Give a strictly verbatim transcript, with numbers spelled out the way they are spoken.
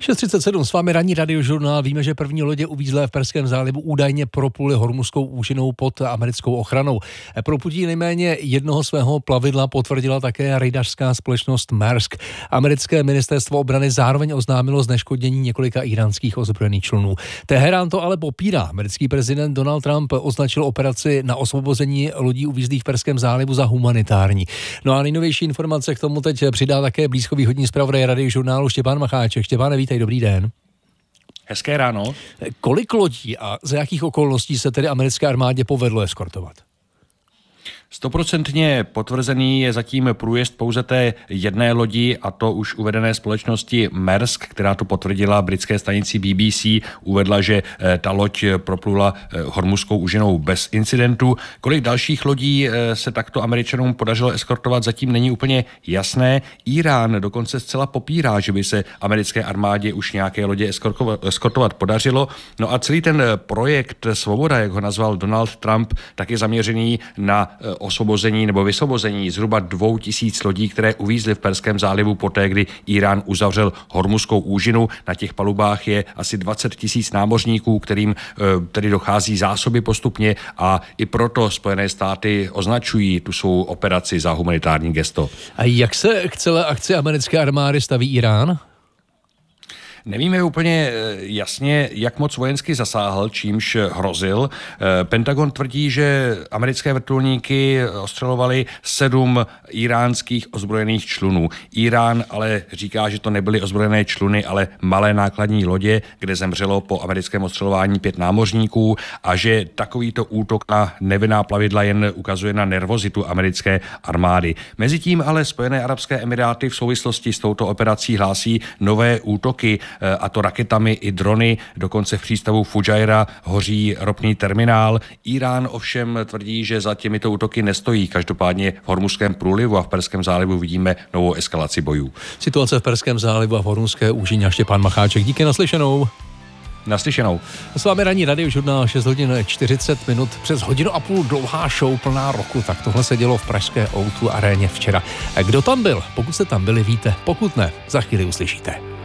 šest třicet sedm, s vámi ranní radiožurnál. Víme, že první lodě uvízlé v Perském zálivu údajně propluly Hormuzskou úžinou pod americkou ochranou. Proputí nejméně jednoho svého plavidla potvrdila také rejdařská společnost Maersk. Americké ministerstvo obrany zároveň oznámilo zneškodnění několika íránských ozbrojených člunů. Teherán to ale popírá. Americký prezident Donald Trump označil operaci na osvobození lodí uvízlých v Perském zálivu za humanitární. No a nejnovější informace k tomu teď přidá také blízkovýchodní zpravodaj radiožurnálu Štěpán Macháček. Štěpáne, vítej, dobrý den. Hezké ráno. Kolik lodí a za jakých okolností se tedy americké armádě povedlo eskortovat? Stoprocentně potvrzený je zatím průjezd pouze té jedné lodi, a to už uvedené společnosti Maersk, která to potvrdila britské stanici B B C, uvedla, že ta loď proplula Hormuzskou úžinou bez incidentu. Kolik dalších lodí se takto Američanům podařilo eskortovat, zatím není úplně jasné. Irán dokonce zcela popírá, že by se americké armádě už nějaké lodě eskortovat podařilo. No a celý ten projekt Svoboda, jak ho nazval Donald Trump, tak je zaměřený na osvobození nebo vysvobození zhruba dvou tisíc lodí, které uvízly v Perském zálivu poté, kdy Irán uzavřel Hormuzskou úžinu. Na těch palubách je asi dvacet tisíc námořníků, kterým tedy dochází zásoby postupně, a i proto Spojené státy označují tu svou operaci za humanitární gesto. A jak se k celé akci americké armády staví Irán? Nevíme úplně jasně, jak moc vojensky zasáhl, čímž hrozil. Pentagon tvrdí, že americké vrtulníky ostřelovaly sedm iránských ozbrojených člunů. Irán ale říká, že to nebyly ozbrojené čluny, ale malé nákladní lodě, kde zemřelo po americkém ostřelování pět námořníků, a že takovýto útok na nevinná plavidla jen ukazuje na nervozitu americké armády. Mezitím ale Spojené arabské emiráty v souvislosti s touto operací hlásí nové útoky, a to raketami i drony. Dokonce v přístavu Fujairah hoří ropný terminál. Irán ovšem tvrdí, že za těmito útoky nestojí. Každopádně v Hormuzském průlivu a v Perském zálivu vidíme novou eskalaci bojů. Situace v Perském zálivu a v Hormuzské úžině a Štěpán Macháček. Díky, naslyšenou. Naslyšenou. S vámi ranní radiožurnál, šest hodin čtyřicet minut, přes hodinu a půl dlouhá show plná roku. Tak tohle se dělo v pražské O dva aréně včera. Kdo tam byl? Pokud jste tam byli, víte. Pokud ne, za chvíli uslyšíte.